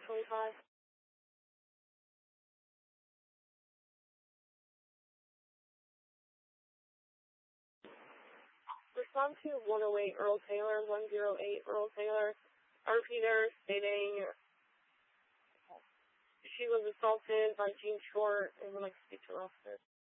25. Respond to 108 Earl Taylor, 108 Earl Taylor. RP there stating she was assaulted by Gene Short and would like to speak to her officer.